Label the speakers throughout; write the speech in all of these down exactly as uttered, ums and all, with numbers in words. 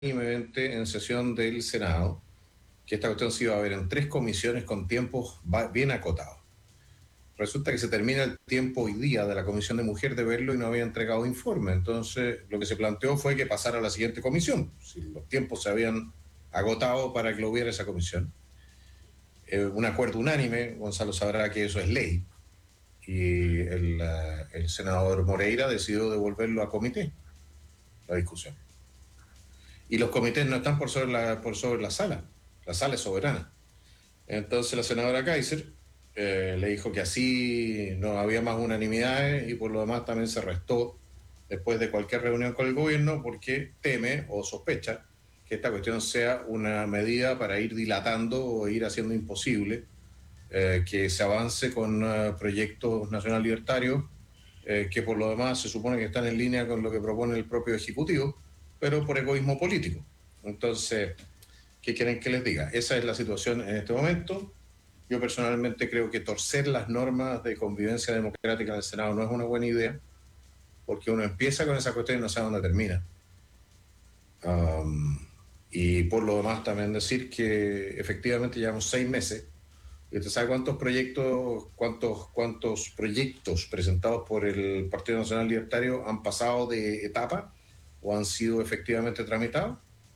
Speaker 1: unánimemente en sesión del Senado que esta cuestión se iba a ver en tres comisiones con tiempos bien acotados. Resulta que se termina el tiempo hoy día de la Comisión de Mujer de verlo y no había entregado informe. Entonces, lo que se planteó fue que pasara a la siguiente comisión, si los tiempos se habían agotado para que lo hubiera esa comisión. Eh, un acuerdo unánime, Gonzalo sabrá que eso es ley, y el, uh, el senador Moreira decidió devolverlo a comité, la discusión. Y los comités no están por sobre la, por sobre la sala, la sala es soberana. Entonces la senadora Kaiser eh, le dijo que así no había más unanimidades y por lo demás también se restó después de cualquier reunión con el gobierno porque teme o sospecha que esta cuestión sea una medida para ir dilatando o ir haciendo imposible eh, que se avance con uh, proyectos nacional libertarios eh, que por lo demás se supone que están en línea con lo que propone el propio Ejecutivo, pero por egoísmo político. Entonces, ¿qué quieren que les diga? Esa es la situación en este momento. Yo personalmente creo que torcer las normas de convivencia democrática en el Senado no es una buena idea, porque uno empieza con esa cuestión y no sabe dónde termina. Um, y por lo demás también decir que efectivamente llevamos seis meses. ¿Y usted sabe cuántos proyectos, cuántos, cuántos proyectos presentados por el Partido Nacional Libertario han pasado de etapa o han sido efectivamente tramitados?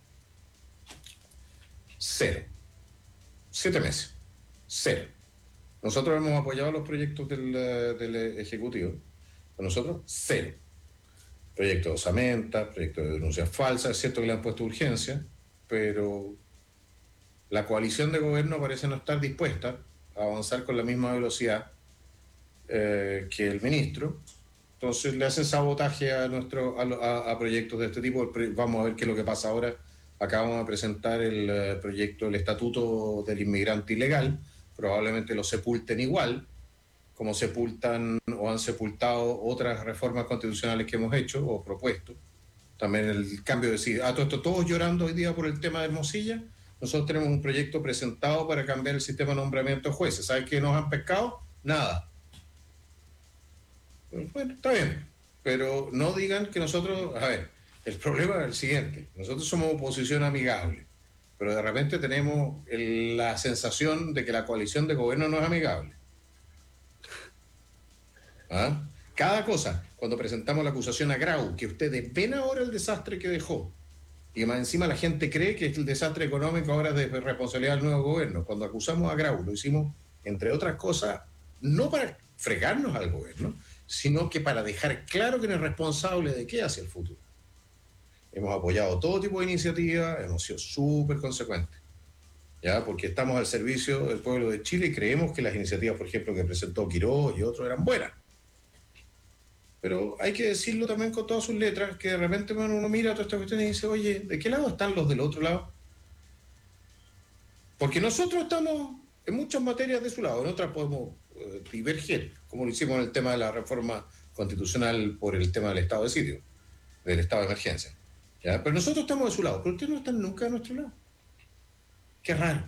Speaker 1: Cero. Siete meses. Cero. Nosotros hemos apoyado los proyectos del, del Ejecutivo. Para nosotros, cero. Proyecto de osamenta, proyecto de denuncias falsas. Es cierto que le han puesto urgencia, pero la coalición de gobierno parece no estar dispuesta a avanzar con la misma velocidad eh, que el ministro. Entonces le hacen sabotaje a, nuestro, a, a, a proyectos de este tipo. Vamos a ver qué es lo que pasa ahora. Acabamos de presentar el uh, proyecto, el Estatuto del Inmigrante Ilegal. Probablemente lo sepulten igual, como sepultan o han sepultado otras reformas constitucionales que hemos hecho o propuesto. También el cambio de decir, ah, todo esto, todos llorando hoy día por el tema de Hermosilla. Nosotros tenemos un proyecto presentado para cambiar el sistema de nombramiento de jueces. ¿Sabes qué nos han pescado? Nada. Bueno, está bien, pero no digan que nosotros, a ver, el problema es el siguiente, nosotros somos oposición amigable, pero de repente tenemos el, la sensación de que la coalición de gobierno no es amigable. ¿Ah? Cada cosa, cuando presentamos la acusación a Grau, que ustedes ven ahora el desastre que dejó, y más encima la gente cree que el desastre económico ahora es de responsabilidad del nuevo gobierno. Cuando acusamos a Grau, lo hicimos, entre otras cosas, no para fregarnos al gobierno, sino que para dejar claro que no es responsable de qué hacia el futuro. Hemos apoyado todo tipo de iniciativas, hemos sido súper consecuentes, ¿ya? Porque estamos al servicio del pueblo de Chile y creemos que las iniciativas, por ejemplo, que presentó Quiroz y otros eran buenas. Pero hay que decirlo también con todas sus letras, que de repente bueno, uno mira toda esta cuestión y dice, oye, ¿de qué lado están los del otro lado? Porque nosotros estamos en muchas materias de su lado, en otras podemos eh, diverger, como lo hicimos en el tema de la reforma constitucional por el tema del estado de sitio, del estado de emergencia. ¿Ya? Pero nosotros estamos de su lado, pero ustedes no están nunca de nuestro lado. Qué raro.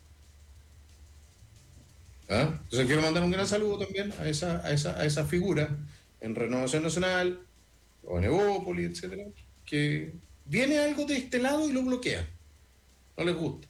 Speaker 1: ¿Ah? Entonces quiero mandar un gran saludo también a esa, a esa, a esa figura en Renovación Nacional, o en Evópolis, etcétera, que viene algo de este lado y lo bloquea. No les gusta.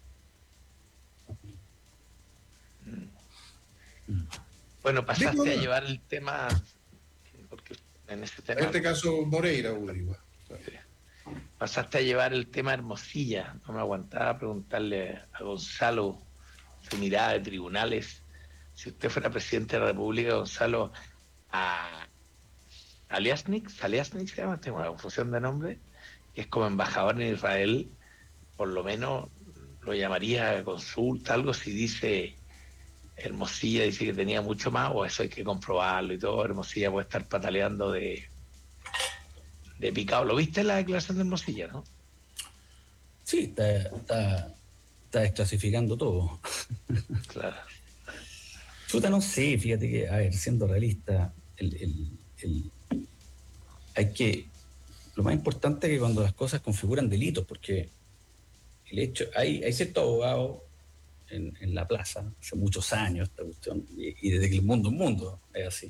Speaker 2: Bueno, pasaste Digo, a llevar el tema, porque en este tema...
Speaker 1: En este caso, Moreira, igual.
Speaker 2: Sí. Pasaste a llevar el tema Hermosilla. No me aguantaba preguntarle a Gonzalo su mirada de tribunales. Si usted fuera presidente de la República, Gonzalo, a Aliasnik, Aliasnik se llama, tengo una confusión de nombre, que es como embajador en Israel, por lo menos lo llamaría a consulta, algo si dice Hermosilla, dice que tenía mucho más, o eso hay que comprobarlo y todo. Hermosilla puede estar pataleando de, de picado. ¿Lo viste en la declaración de Hermosilla, no?
Speaker 3: Sí, está, está, está desclasificando todo.
Speaker 2: Claro.
Speaker 3: Chuta, no sé, fíjate que, a ver, siendo realista, el, el, el, hay que, lo más importante es que cuando las cosas configuran delitos, porque el hecho, hay, hay ciertos abogados en, en la plaza, hace muchos años esta cuestión, y, y desde que el mundo es mundo, es así,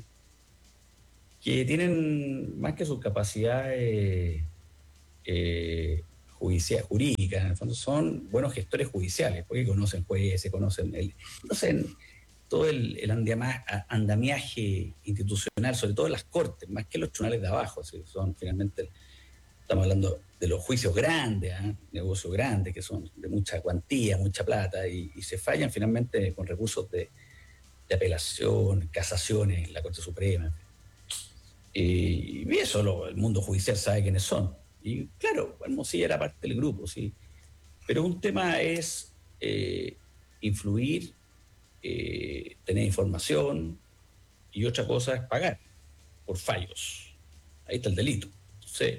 Speaker 3: que tienen más que sus capacidades eh, judicial, jurídicas, en el fondo son buenos gestores judiciales, porque conocen jueces, conocen, el, conocen todo el, el andama, andamiaje institucional, sobre todo en las cortes, más que los tribunales de abajo, ¿sí? Son finalmente, estamos hablando de los juicios grandes, ¿eh? Negocios grandes, que son de mucha cuantía, mucha plata, y, y se fallan finalmente con recursos de, de apelación, casaciones en la Corte Suprema. Y, y eso lo, el mundo judicial sabe quiénes son. Y claro, Hermosilla era parte del grupo, sí. Pero un tema es eh, influir, eh, tener información, y otra cosa es pagar por fallos. Ahí está el delito. Entonces,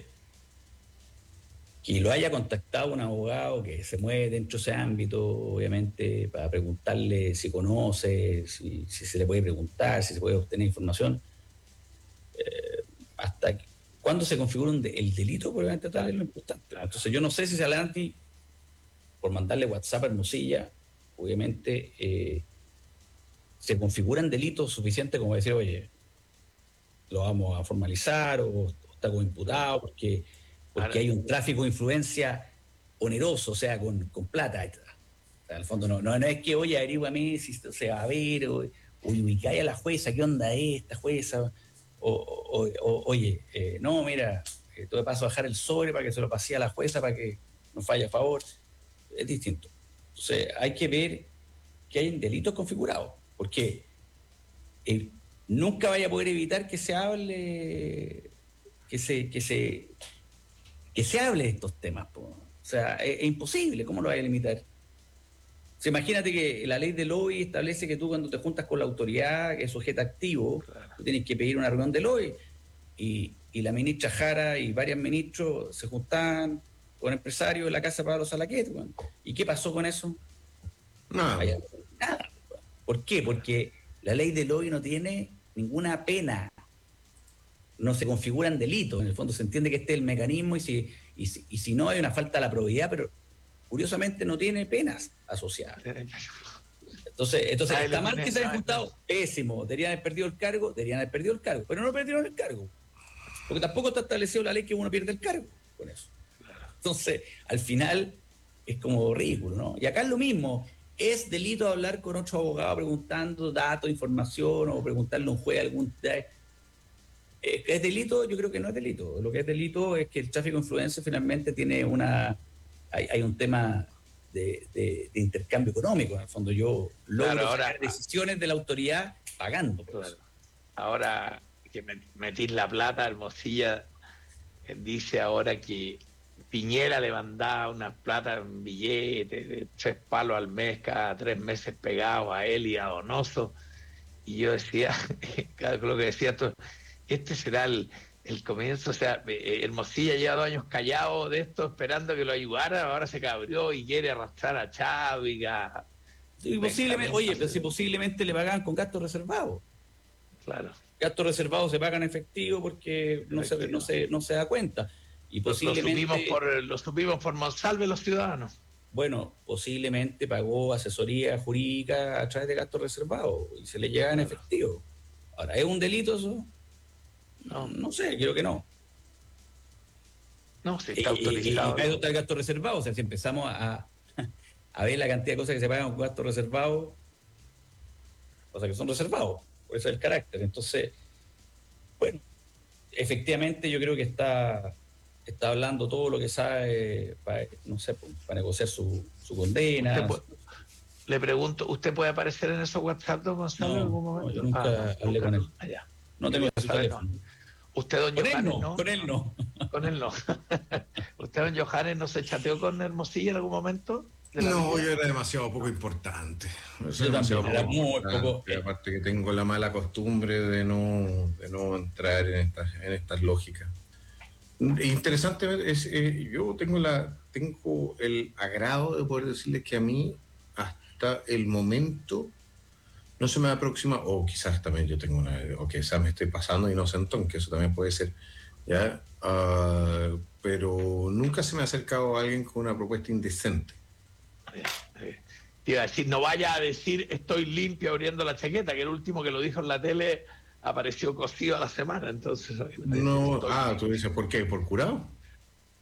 Speaker 3: que lo haya contactado un abogado que se mueve dentro de ese ámbito, obviamente, para preguntarle si conoce, si, si se le puede preguntar, si se puede obtener información, eh, hasta cuándo se configura un de, el delito, probablemente tal es lo importante. Entonces, yo no sé si Salanti, por mandarle WhatsApp a Hermosilla, obviamente eh, se configuran delitos suficientes como decir, oye, lo vamos a formalizar o, o está como imputado porque, porque hay un tráfico de influencia oneroso, o sea, con, con plata. O sea, al fondo no, no, no es que, oye, averíguame si se va a ver, o, o ubicáis a la jueza, ¿qué onda es esta jueza? O, o, o oye, eh, no, mira, eh, todo de paso a bajar el sobre para que se lo pase a la jueza para que no falle a favor. Es distinto. Entonces, hay que ver que hay delitos configurados, porque eh, nunca vaya a poder evitar que se hable, que se, que se, que se hable de estos temas. Po. O sea, es, es imposible. ¿Cómo lo vaya a limitar? O sea, imagínate que la ley del lobby establece que tú cuando te juntas con la autoridad, que es sujeto activo, claro, tú tienes que pedir una reunión de lobby. Y, y la ministra Jara y varios ministros se juntaban con empresarios en la casa de Pablo Salaquet. Bueno. ¿Y qué pasó con eso?
Speaker 1: Nada.
Speaker 3: Vaya, nada. ¿Por qué? Porque la ley del lobby no tiene ninguna pena. No se configuran delitos. En el fondo se entiende que este es el mecanismo y si, y si, y si no hay una falta de la probidad, pero curiosamente no tiene penas asociadas. Entonces, entonces está mal que se hayan juntado. Pésimo. Deberían haber perdido el cargo, deberían haber perdido el cargo. Pero no perdieron el cargo. Porque tampoco está establecido la ley que uno pierde el cargo con eso. Entonces, al final es como ridículo, ¿no? Y acá es lo mismo. ¿Es delito hablar con otro abogado preguntando datos, información o preguntarle a un juez algún... ¿Es delito? Yo creo que no es delito. Lo que es delito es que el tráfico de influencia finalmente tiene una... Hay, hay un tema de, de, de intercambio económico. En el fondo yo logro
Speaker 2: claro, ahora,
Speaker 3: sacar decisiones de la autoridad pagando. Por
Speaker 2: claro.
Speaker 3: eso.
Speaker 2: Ahora que metís la plata, Hermosilla dice ahora que Piñera le mandaba unas plata en billetes de tres palos al mes, cada tres meses pegados a él y a Donoso. Y yo decía, lo que decía esto, este será el, el comienzo. O sea, Hermosilla lleva dos años callado de esto, esperando que lo ayudara, ahora se cabrió y quiere arrastrar a Chávez. A...
Speaker 3: Sí, posiblemente, oye, pero si posiblemente le pagan con gastos reservados.
Speaker 2: Claro.
Speaker 3: Gastos reservados se pagan en efectivo porque no, efectivo. Se, no, se, no se da cuenta. Y posiblemente,
Speaker 2: lo, supimos por, lo supimos por Monsalve los ciudadanos.
Speaker 3: Bueno, posiblemente pagó asesoría jurídica a través de gastos reservados y se le llega en efectivo. Ahora, ¿es un delito eso? No, no sé, creo que no.
Speaker 2: No, sí está autorizado.
Speaker 3: Y, y, y está el gasto reservado. O sea, si empezamos a, a ver la cantidad de cosas que se pagan con gastos reservados, o sea, que son reservados, por eso es el carácter. Entonces, bueno, efectivamente yo creo que está... está hablando todo lo que sabe para, no sé, para negociar su, su condena.
Speaker 2: Puede, le pregunto, ¿usted puede aparecer en esos WhatsApp, don Gonzalo,
Speaker 3: no,
Speaker 2: en algún momento?
Speaker 3: No, yo nunca ah, hablé con él.
Speaker 2: Allá.
Speaker 3: No tengo su teléfono.
Speaker 2: No. Usted, don
Speaker 3: con
Speaker 2: Johannes,
Speaker 3: él no,
Speaker 2: no,
Speaker 3: con él no.
Speaker 2: Con él no. ¿Usted, don Johannes, no se chateó con Hermosilla en algún momento?
Speaker 1: No, vida? Yo era demasiado poco importante.
Speaker 3: Yo demasiado
Speaker 1: también,
Speaker 3: poco era muy poco.
Speaker 1: Y aparte que tengo la mala costumbre de no, de no entrar en estas, en estas lógicas. Interesante, es, eh, yo tengo la tengo el agrado de poder decirles que a mí hasta el momento no se me aproxima, o quizás también yo tengo una, o quizás me estoy pasando inocentón, que eso también puede ser, ya, uh, pero nunca se me ha acercado a alguien con una propuesta indecente.
Speaker 2: Te iba a decir, no vaya a decir estoy limpio abriendo la chaqueta, que el último que lo dijo en la tele apareció cocido a la semana, entonces...
Speaker 1: No, ah, tú dices, ¿por qué? ¿Por curado?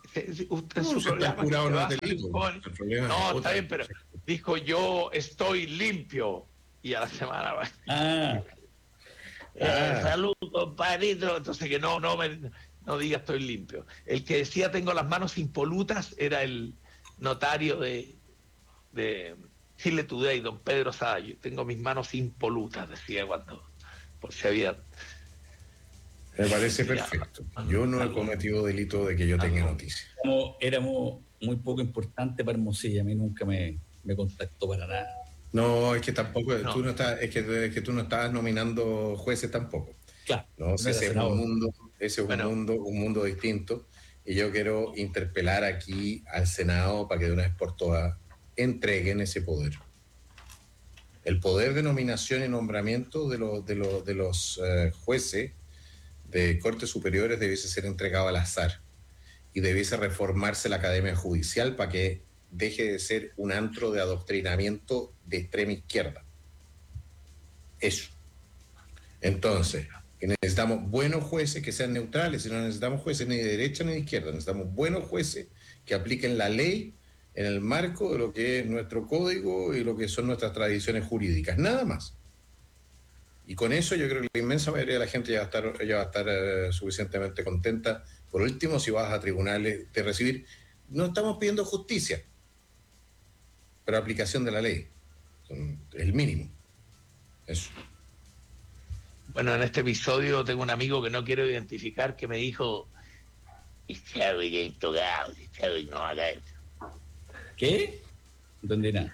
Speaker 2: se- se- usted en
Speaker 1: No,
Speaker 2: su
Speaker 1: si está
Speaker 2: programa
Speaker 1: curado
Speaker 2: se
Speaker 1: no
Speaker 2: basa
Speaker 1: es
Speaker 2: en
Speaker 1: delito.
Speaker 2: jóvenes.
Speaker 1: El problema
Speaker 2: No,
Speaker 1: es
Speaker 2: está
Speaker 1: otra.
Speaker 2: bien, pero dijo yo estoy limpio y a la semana va.
Speaker 3: Ah,
Speaker 2: Eh,
Speaker 1: Ah.
Speaker 2: salud, compadrito. Entonces que no, no me no diga estoy limpio. El que decía tengo las manos impolutas era el notario de, de Chile Today, don Pedro Sada. Yo tengo mis manos impolutas, decía cuando, por si había.
Speaker 1: Me parece
Speaker 2: Ya,
Speaker 1: perfecto. Yo no he
Speaker 2: algo-
Speaker 1: cometido delito de que yo tenga
Speaker 2: algo-
Speaker 1: noticia.
Speaker 3: como éramos muy poco importante para Hermosilla, a mí nunca me, me contactó para nada.
Speaker 1: No, es que tampoco,
Speaker 2: No.
Speaker 1: tú no estás, es que, es que tú no estabas nominando jueces tampoco.
Speaker 3: Claro,
Speaker 1: No, si
Speaker 3: era
Speaker 1: ese es
Speaker 3: senador.
Speaker 1: un mundo, ese es
Speaker 2: Bueno.
Speaker 1: un mundo, un mundo distinto. Y yo quiero interpelar aquí al Senado para que de una vez por todas entreguen ese poder. El poder de nominación y nombramiento de los, de los, de los eh, jueces de cortes superiores debiese ser entregado al azar y debiese reformarse la Academia Judicial para que deje de ser un antro de adoctrinamiento de extrema izquierda. Eso. Entonces, necesitamos buenos jueces que sean neutrales, y no necesitamos jueces ni de derecha ni de izquierda, necesitamos buenos jueces que apliquen la ley en el marco de lo que es nuestro código y lo que son nuestras tradiciones jurídicas, nada más. Y con eso yo creo que la inmensa mayoría de la gente ya va a estar, ya va a estar uh, suficientemente contenta. Por último, si vas a tribunales de recibir, no estamos pidiendo justicia, pero aplicación de la ley, el mínimo. Eso.
Speaker 2: Bueno, en este episodio tengo un amigo que no quiero identificar que me dijo, Chávez es intocable, Chávez no haga eso.
Speaker 3: ¿Qué? No entendí nada.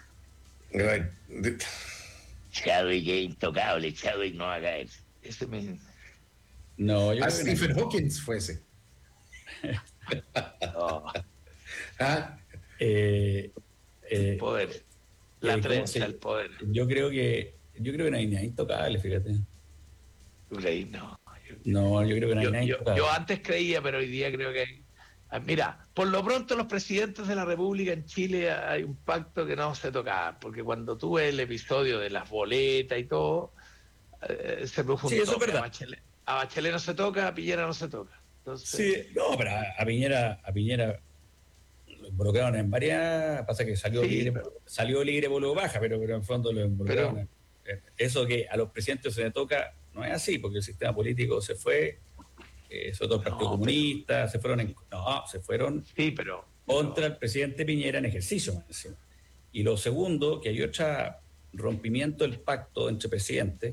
Speaker 2: Chávez es intocable, Chávez no haga eso. Ese me...
Speaker 3: No, yo
Speaker 1: Ah,
Speaker 3: creo que no.
Speaker 1: Stephen Hawking fue ese.
Speaker 2: Oh,
Speaker 1: Ah,
Speaker 3: Eh, eh,
Speaker 2: poder. La
Speaker 3: eh, ¿cómo
Speaker 2: trenza,
Speaker 3: se-
Speaker 2: el poder.
Speaker 3: yo creo que yo creo que no hay nada intocable, fíjate.
Speaker 2: ¿Tú creí? No.
Speaker 3: No, yo creo que no hay
Speaker 2: Yo,
Speaker 3: nada
Speaker 2: yo,
Speaker 3: intocable.
Speaker 2: yo antes creía, pero hoy día creo que hay... Ah, mira, por lo pronto los presidentes de la República en Chile hay un pacto que no se toca, porque cuando tú ves el episodio de las boletas y todo, eh, se produjo un
Speaker 3: Sí, eso es
Speaker 2: toque.
Speaker 3: verdad.
Speaker 2: A Bachelet, a Bachelet no se toca, a Piñera no se toca. Entonces,
Speaker 3: Sí, no, pero a, a Piñera, a Piñera lo involucraron en varias, pasa que salió
Speaker 2: Sí,
Speaker 3: libre,
Speaker 2: pero-
Speaker 3: salió libre por lo baja, pero, pero en fondo lo involucraron.
Speaker 2: Pero-
Speaker 3: en- eso que a los presidentes se les toca no es así, porque el sistema político se fue, eh, sobre todo el Partido
Speaker 2: No,
Speaker 3: Comunista, se fueron en, no, se fueron
Speaker 2: sí, pero...
Speaker 3: contra el presidente Piñera en ejercicio más encima. Y lo segundo, que hay otro rompimiento del pacto entre presidentes,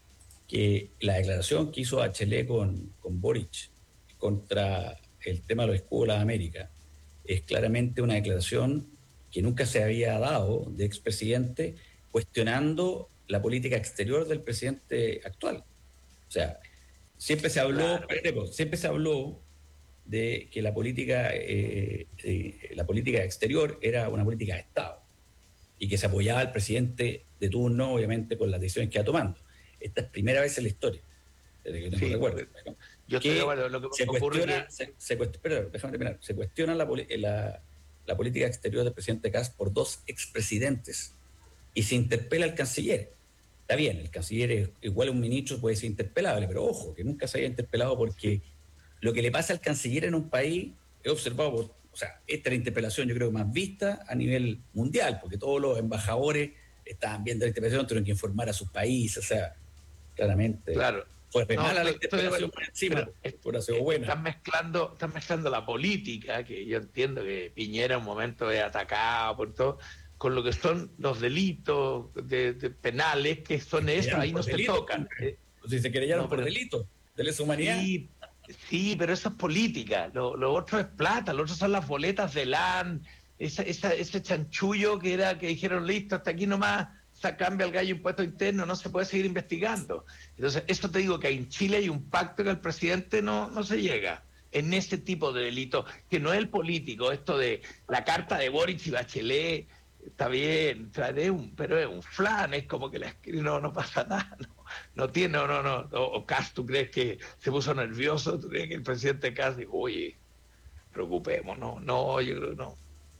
Speaker 3: que la declaración que hizo Bachelet con, con Boric contra el tema de los escudos de las Américas es claramente una declaración que nunca se había dado de expresidente cuestionando la política exterior del presidente actual. O sea, siempre se habló,
Speaker 2: Claro.
Speaker 3: siempre se habló de que la política, eh, eh, la política exterior era una política de Estado y que se apoyaba al presidente de turno, obviamente, con las decisiones que iba tomando. Esta es primera vez en la historia, desde que yo tengo
Speaker 2: Sí,
Speaker 3: recuerdo.
Speaker 2: Yo estoy
Speaker 3: que
Speaker 2: de acuerdo. Lo que
Speaker 3: se
Speaker 2: ocurre
Speaker 3: cuestiona,
Speaker 2: que...
Speaker 3: se, se cuest- perdón, déjame terminar. Se cuestiona la, poli- la, la política exterior del presidente Kast por dos expresidentes y se interpela al canciller. Está bien, el canciller es igual a un ministro, puede ser interpelable, pero ojo, que nunca se haya interpelado porque lo que le pasa al canciller en un país es observado por, o sea, esta es la interpelación yo creo más vista a nivel mundial, porque todos los embajadores estaban viendo la interpelación, tuvieron que informar a sus países, o sea, claramente.
Speaker 2: Claro.
Speaker 3: Fue
Speaker 2: No,
Speaker 3: mala la
Speaker 2: estoy- estoy de
Speaker 3: interpelación
Speaker 2: acuerdo,
Speaker 3: por encima,
Speaker 2: pero-
Speaker 3: por sido buena.
Speaker 2: Están mezclando, están mezclando la política, que yo entiendo que Piñera en un momento es atacado por todo, con lo que son los delitos de, de penales, que son
Speaker 3: Se
Speaker 2: esos,
Speaker 3: querellaron
Speaker 2: ahí no
Speaker 3: por
Speaker 2: se
Speaker 3: delito,
Speaker 2: tocan. Eh,
Speaker 3: O sea, se querellaron
Speaker 2: No,
Speaker 3: por
Speaker 2: pero-
Speaker 3: delito de lesa humanidad.
Speaker 2: Sí, sí, pero eso es política. Lo, lo otro es plata, lo otro son las boletas de L A N, esa, esa, ese chanchullo que era que dijeron, listo, hasta aquí nomás, se cambia el gallo impuesto interno, no se puede seguir investigando. Entonces, eso te digo que en Chile hay un pacto que al presidente no, no se llega en ese tipo de delito, que no es el político, esto de la carta de Boric y Bachelet, está bien, o sea, es un, pero es un flan, es como que la escribe, no, no pasa nada, no, no tiene, no, no, no, o, o Kast, ¿tú crees que se puso nervioso? ¿Tú crees que el presidente Kast dijo, oye, preocupémonos? No, yo creo que no,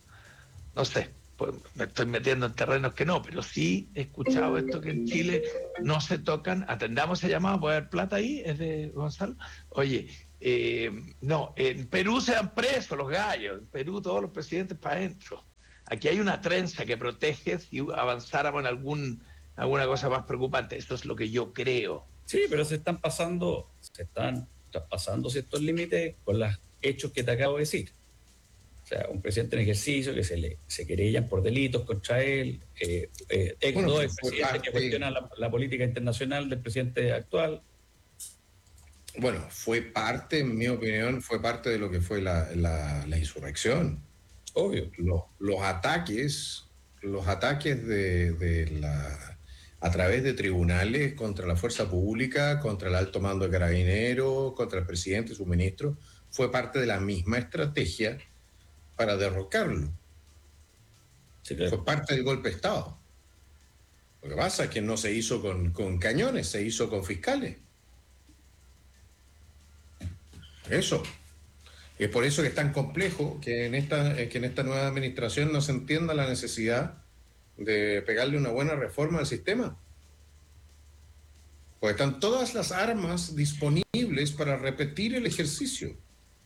Speaker 2: no sé, pues me estoy metiendo en terrenos que no, pero sí he escuchado esto que en Chile no se tocan, atendamos ese llamado, ¿puede haber plata ahí? ¿Es de Gonzalo? Oye, Eh, no, en Perú se dan presos los gallos, en Perú todos los presidentes para adentro. Aquí hay una trenza que protege si avanzáramos en algún, alguna cosa más preocupante. Eso es lo que yo creo.
Speaker 3: Sí, pero se están pasando, se están traspasando ciertos límites con los hechos que te acabo de decir. O sea, un presidente en ejercicio que se le se querellan por delitos contra él, eh, eh, ex
Speaker 1: Bueno,
Speaker 3: dos
Speaker 1: fue
Speaker 3: expresidentes
Speaker 1: parte-
Speaker 3: que cuestionan la, la política internacional del presidente actual.
Speaker 1: Bueno, fue parte, en mi opinión, fue parte de lo que fue la, la, la insurrección.
Speaker 3: Obvio.
Speaker 1: Los, los ataques, los ataques de, de la, a través de tribunales contra la fuerza pública, contra el alto mando de carabineros, contra el presidente y sus ministros, fue parte de la misma estrategia para derrocarlo.
Speaker 3: Sí, claro.
Speaker 1: Fue parte del golpe de Estado. Lo que pasa es que no se hizo con, con cañones, se hizo con fiscales. Eso. Y es por eso que es tan complejo que en esta, que en esta nueva administración no se entienda la necesidad de pegarle una buena reforma al sistema. Porque están todas las armas disponibles para repetir el ejercicio.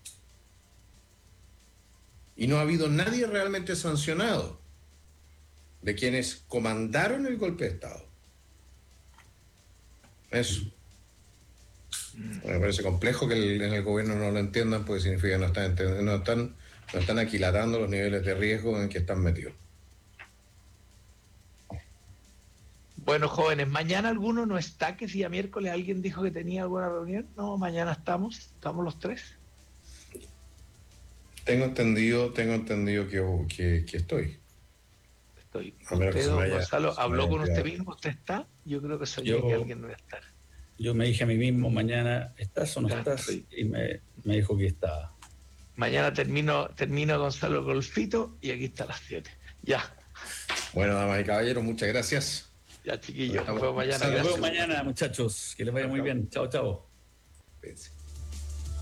Speaker 1: Y no ha habido nadie realmente sancionado de quienes comandaron el golpe de Estado. Eso. Me parece complejo que el, en el gobierno no lo entiendan, porque significa que no están, no están, no están aquilatando los niveles de riesgo en que están metidos.
Speaker 2: Bueno, jóvenes, mañana alguno no está, que si a miércoles alguien dijo que tenía alguna reunión. No, mañana estamos, estamos los tres.
Speaker 1: Tengo entendido, tengo entendido que, que, que estoy.
Speaker 2: Estoy.
Speaker 1: A menos que
Speaker 2: Usted,
Speaker 1: se
Speaker 2: don
Speaker 1: me haya-
Speaker 2: Gonzalo,
Speaker 1: se me
Speaker 2: habló
Speaker 1: haya
Speaker 2: con usted
Speaker 1: quedado.
Speaker 2: mismo, ¿usted está? Yo creo que soñé
Speaker 3: Yo-
Speaker 2: que alguien no iba a estar.
Speaker 3: Yo me dije a mí mismo mañana, ¿estás o no
Speaker 2: Ya
Speaker 3: estás?
Speaker 2: estoy.
Speaker 3: Y me, me dijo que estaba.
Speaker 2: Mañana termino, termino Gonzalo Golfito y aquí está a las siete. Ya,
Speaker 1: Bueno, damas y caballeros, muchas gracias.
Speaker 2: ya chiquillos, nos
Speaker 1: Estamos-
Speaker 2: vemos mañana.
Speaker 1: Nos
Speaker 3: Nos
Speaker 2: Gracias.
Speaker 3: vemos mañana, muchachos. Que les vaya muy bien. Chao, chao.
Speaker 1: Cuídense.